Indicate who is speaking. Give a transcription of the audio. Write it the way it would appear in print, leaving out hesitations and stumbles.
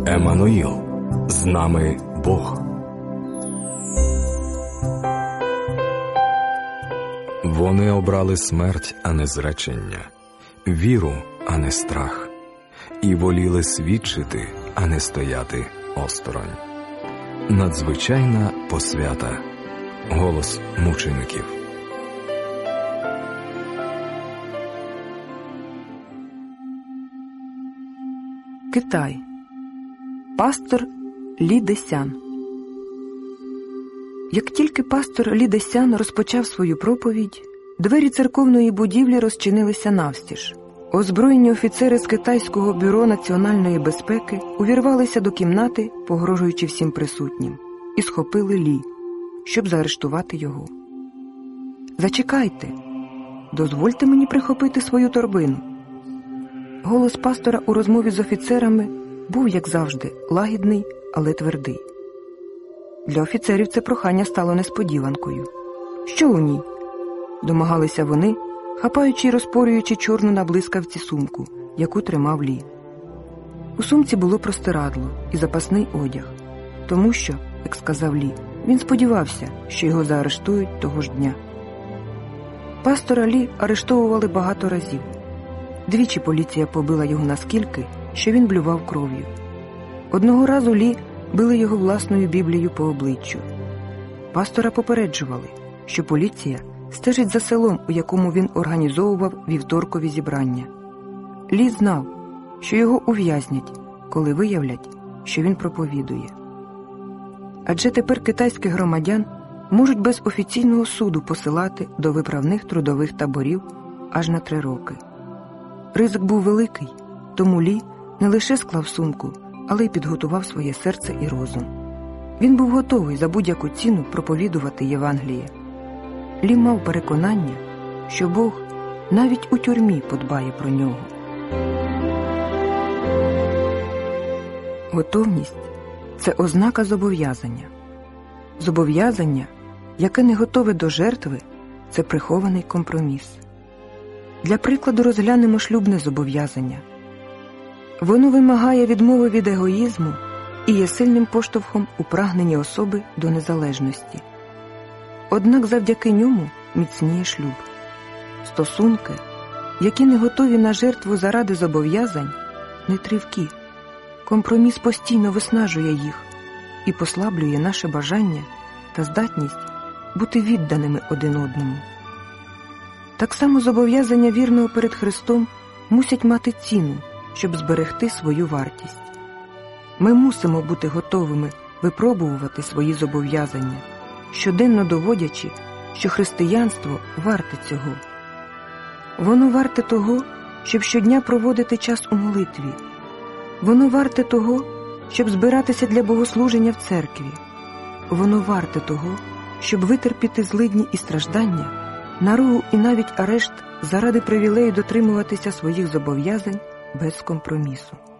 Speaker 1: Еммануїл, з нами Бог. Вони обрали смерть, а не зречення, віру, а не страх, і воліли свідчити, а не стояти осторонь. Надзвичайна посвята. Голос мучеників.
Speaker 2: Китай. Пастор Лі Десян. Як тільки пастор Лі Десян розпочав свою проповідь, двері церковної будівлі розчинилися навстіж. Озброєні офіцери з Китайського бюро національної безпеки увірвалися до кімнати, погрожуючи всім присутнім, і схопили Лі, щоб заарештувати його. «Зачекайте! Дозвольте мені прихопити свою торбину!» Голос пастора у розмові з офіцерами був, як завжди, лагідний, але твердий. Для офіцерів це прохання стало несподіванкою. «Що у ній?» – домагалися вони, хапаючи й розпорюючи чорну на блискавці сумку, яку тримав Лі. У сумці було простирадло і запасний одяг, тому що, як сказав Лі, він сподівався, що його заарештують того ж дня. Пастора Лі арештовували багато разів. Двічі поліція побила його наскільки, що він блював кров'ю. Одного разу Лі били його власною Біблією по обличчю. Пастора попереджували, що поліція стежить за селом, у якому він організовував вівторкові зібрання. Лі знав, що його ув'язнять, коли виявлять, що він проповідує. Адже тепер китайських громадян можуть без офіційного суду посилати до виправних трудових таборів аж на 3 роки. Ризик був великий, тому Лі не лише склав сумку, але й підготував своє серце і розум. Він був готовий за будь-яку ціну проповідувати Євангеліє. Лі мав переконання, що Бог навіть у тюрмі подбає про нього. Готовність – це ознака зобов'язання. Зобов'язання, яке не готове до жертви – це прихований компроміс. Для прикладу розглянемо шлюбне зобов'язання. Воно вимагає відмови від егоїзму і є сильним поштовхом у прагненні особи до незалежності. Однак завдяки ньому міцніє шлюб. Стосунки, які не готові на жертву заради зобов'язань, не тривкі. Компроміс постійно виснажує їх і послаблює наше бажання та здатність бути відданими один одному. Так само зобов'язання вірного перед Христом мусять мати ціну, щоб зберегти свою вартість. Ми мусимо бути готовими випробувати свої зобов'язання, щоденно доводячи, що християнство варте цього. Воно варте того, щоб щодня проводити час у молитві. Воно варте того, щоб збиратися для богослуження в церкві. Воно варте того, щоб витерпіти злидні і страждання, наругу і навіть арешт заради привілею дотримуватися своїх зобов'язань без компромісу.